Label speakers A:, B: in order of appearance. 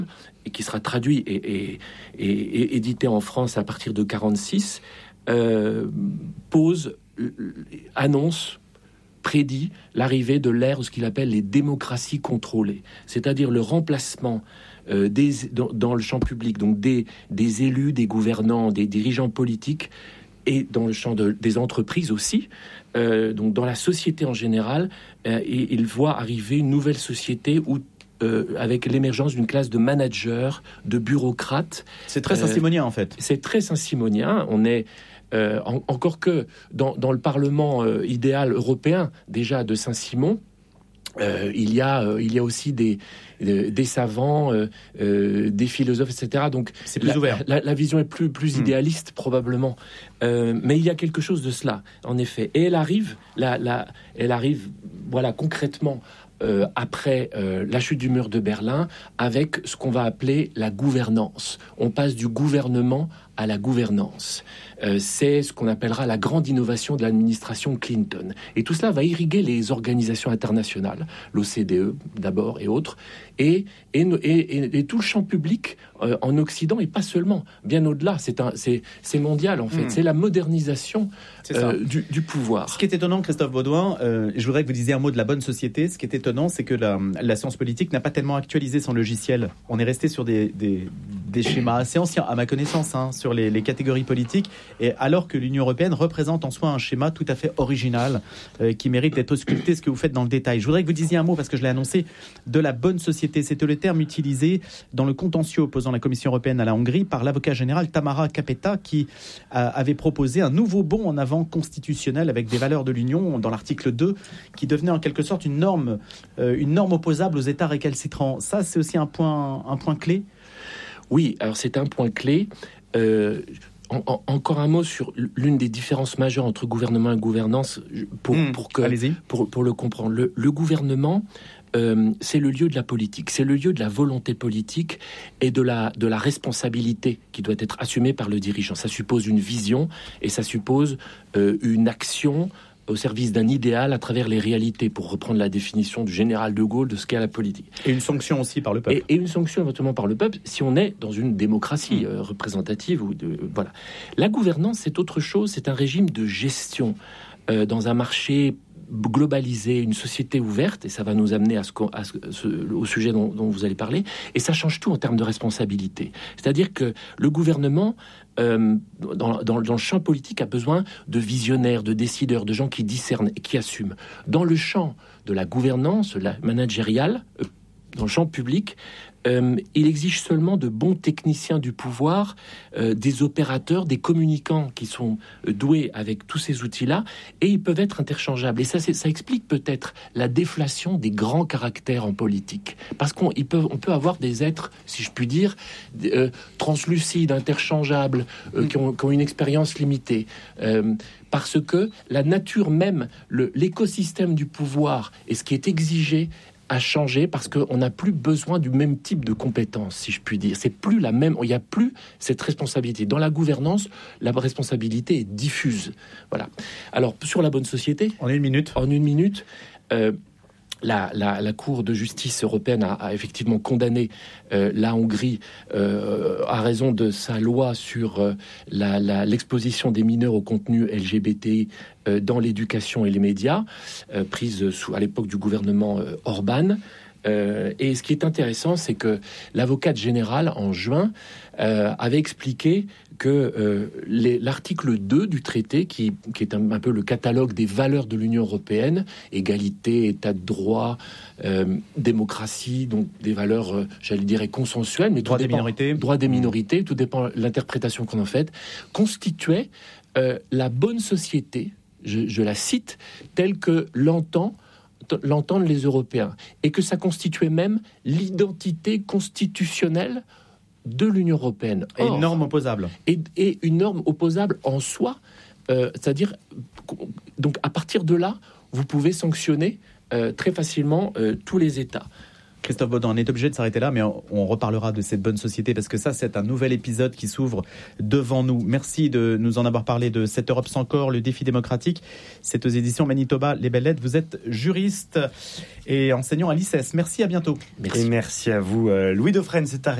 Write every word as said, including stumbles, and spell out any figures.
A: et qui sera traduit et, et, et, et édité en France à partir de quarante-six, euh, pose, annonce, prédit l'arrivée de l'ère de ce qu'il appelle les démocraties contrôlées, c'est-à-dire le remplacement euh, des, dans, dans le champ public, donc des, des élus, des gouvernants, des dirigeants politiques, et dans le champ de, des entreprises aussi, euh, donc dans la société en général, euh, et il voit arriver une nouvelle société où Euh, avec l'émergence d'une classe de managers, de bureaucrates.
B: C'est très saint-simonien, en fait.
A: C'est très saint-simonien. On est euh, en, encore que dans, dans le Parlement euh, idéal européen, déjà de Saint-Simon, euh, il y a euh, il y a aussi des euh, des savants, euh, euh, des philosophes, et cetera. Donc
B: c'est plus
A: la,
B: ouvert.
A: La, la vision est plus plus mmh. idéaliste probablement, euh, mais il y a quelque chose de cela, en effet. Et elle arrive, la, la, elle arrive, voilà, concrètement. Euh, après euh, la chute du mur de Berlin, avec ce qu'on va appeler la gouvernance. On passe du gouvernement à la gouvernance. Euh, c'est ce qu'on appellera la grande innovation de l'administration Clinton. Et tout cela va irriguer les organisations internationales, l'O C D E d'abord et autres, et, et, et, et tout le champ public euh, en Occident, et pas seulement, bien au-delà. C'est, un, c'est, c'est mondial en fait. Mmh. C'est la modernisation c'est euh, du, du pouvoir.
B: Ce qui est étonnant, Christophe Baudouin, euh, je voudrais que vous disiez un mot de la bonne société. Ce qui est étonnant, c'est que la, la science politique n'a pas tellement actualisé son logiciel. On est resté sur des, des, des schémas assez anciens, à ma connaissance, hein, sur les, les catégories politiques, et alors que l'Union européenne représente en soi un schéma tout à fait original, euh, qui mérite d'être ausculté, ce que vous faites dans le détail. Je voudrais que vous disiez un mot, parce que je l'ai annoncé, de la bonne société. C'était le terme utilisé dans le contentieux opposant la Commission européenne à la Hongrie par l'avocat général Tamara Kapeta, qui euh, avait proposé un nouveau bond en avant constitutionnel avec des valeurs de l'Union dans l'article deux, qui devenait en quelque sorte une norme, euh, une norme opposable aux États récalcitrants. Ça, c'est aussi un point, un point clé.
A: Oui, alors c'est un point clé. Euh, en, en, encore un mot sur l'une des différences majeures entre gouvernement et gouvernance pour, mmh, pour, que, pour, pour le comprendre. Le, le gouvernement, euh, c'est le lieu de la politique, c'est le lieu de la volonté politique et de la, de la responsabilité qui doit être assumée par le dirigeant. Ça suppose une vision et ça suppose euh, une action au service d'un idéal à travers les réalités, pour reprendre la définition du général de Gaulle de ce qu'est la politique.
B: Et une sanction aussi par le peuple.
A: Et, et une sanction éventuellement par le peuple, si on est dans une démocratie euh, représentative. Ou de, euh, voilà. La gouvernance, c'est autre chose, c'est un régime de gestion euh, dans un marché globalisé, une société ouverte, et ça va nous amener à ce, à ce, au sujet dont, dont vous allez parler, et ça change tout en termes de responsabilité. C'est-à-dire que le gouvernement, euh, dans, dans, dans le champ politique, a besoin de visionnaires, de décideurs, de gens qui discernent et qui assument. Dans le champ de la gouvernance, la managériale, euh, dans le champ public, euh, il exige seulement de bons techniciens du pouvoir, euh, des opérateurs, des communicants qui sont euh, doués avec tous ces outils-là, et ils peuvent être interchangeables. Et ça, c'est, ça explique peut-être la déflation des grands caractères en politique. Parce qu'on ils peuvent, on peut avoir des êtres, si je puis dire, euh, translucides, interchangeables, euh, qui, ont, qui ont une expérience limitée. Euh, parce que la nature même, le, l'écosystème du pouvoir et ce qui est exigé a changé, parce qu'on n'a plus besoin du même type de compétences, si je puis dire. C'est plus la même, il n'y a plus cette responsabilité. Dans la gouvernance, la responsabilité est diffuse. Voilà. Alors, sur la bonne société...
B: En une minute.
A: En une minute... Euh, La, la, la Cour de justice européenne a, a effectivement condamné euh, la Hongrie euh, à raison de sa loi sur euh, la, la, l'exposition des mineurs au contenu L G B T I euh, dans l'éducation et les médias, euh, prise sous, à l'époque du gouvernement euh, Orban. Euh, et ce qui est intéressant, c'est que l'avocate générale, en juin, euh, avait expliqué que euh, les, l'article deux du traité, qui, qui est un, un peu le catalogue des valeurs de l'Union européenne, égalité, état de droit, euh, démocratie, donc des valeurs, euh, j'allais dire, consensuelles, mais
B: droit
A: tout
B: des
A: dépend,
B: minorités,
A: droit des minorités, tout dépend de l'interprétation qu'on en fait, constituait euh, la bonne société, je, je la cite, telle que l'entend l'entendent les Européens, et que ça constituait même l'identité constitutionnelle de l'Union européenne.
B: Et Or, une norme opposable.
A: Et, et une norme opposable en soi, euh, c'est-à-dire, donc à partir de là, vous pouvez sanctionner euh, très facilement euh, tous les États.
B: Christophe Baudin, on est obligé de s'arrêter là, mais on, on reparlera de cette bonne société parce que ça, c'est un nouvel épisode qui s'ouvre devant nous. Merci de nous en avoir parlé de cette Europe sans corps, le défi démocratique. C'est aux éditions Manitoba, Les Belles Lettres. Vous êtes juriste et enseignant à l'I C E S. Merci, à bientôt.
C: Merci. Et merci à vous, Louis Dauphren. C'est